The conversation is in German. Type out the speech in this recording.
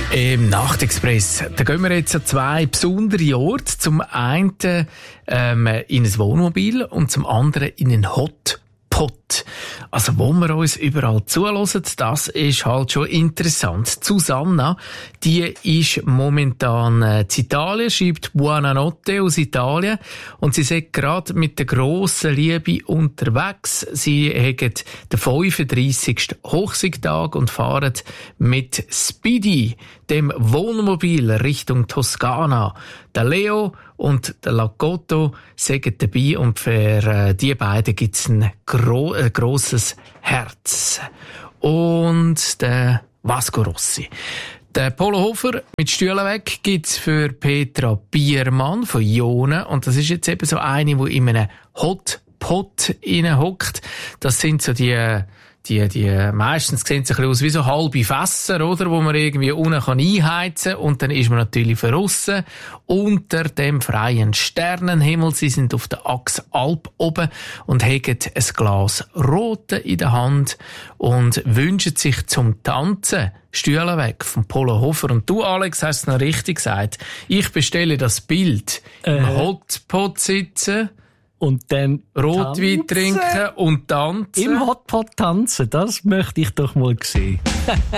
Im Nachtexpress, da gehen wir jetzt an zwei besondere Orte. Zum einen in ein Wohnmobil und zum anderen in einen Hotpot. Also wo wir uns überall zuhören, das ist halt schon interessant. Susanna, die ist momentan in Italien, schreibt Buonanotte aus Italien und sie sagt gerade mit der grossen Liebe unterwegs. Sie haben den 35. Hochsiegtag und fahren mit Speedy, dem Wohnmobil, Richtung Toskana. Der Leo und der Lagotto sind dabei und für die beiden gibt es ein grosses Herz. Und der Vasco Rossi. Der Polo Hofer mit Stühlen weg gibt's für Petra Biermann von Jona. Und das ist jetzt eben so eine, die in einem Hotpot hockt. Das sind so die meistens sehen sie ein bisschen aus wie so halbe Fässer, oder? Wo man irgendwie unten einheizen kann. Und dann ist man natürlich verrissen unter dem freien Sternenhimmel. Sie sind auf der Achse Alp oben und haben ein Glas Rote in der Hand und wünschen sich zum Tanzen Stühle weg vom Polo Hofer. Und du, Alex, hast es noch richtig gesagt. Ich bestelle das Bild im Hotpot sitzen. Und dann Rotwein trinken und tanzen. Im Hotpot tanzen, das möchte ich doch mal sehen.